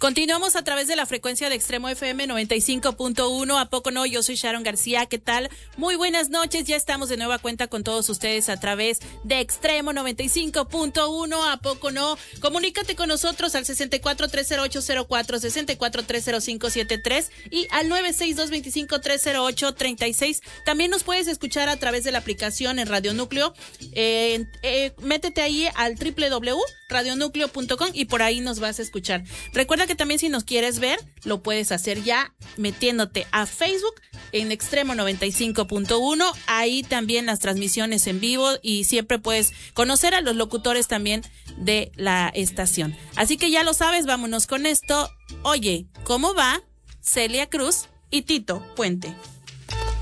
Continuamos a través de la frecuencia de Extremo FM 95.1. ¿A poco no? Yo soy Sharon García. ¿Qué tal? Muy buenas noches. Ya estamos de nueva cuenta con todos ustedes a través de Extremo 95.1. ¿A poco no? Comunícate con nosotros al 64-308-04, 64-305-73 y al 962-25-308-36. También nos puedes escuchar a través de la aplicación en Radio Núcleo. Métete ahí al www.radionúcleo.com y por ahí nos vas a escuchar. Recuerda que también si nos quieres ver, lo puedes hacer ya metiéndote a Facebook en Extremo 95.1. Ahí también las transmisiones en vivo y siempre puedes conocer a los locutores también de la estación. Así que ya lo sabes, vámonos con esto. Oye, ¿cómo va Celia Cruz y Tito Puente?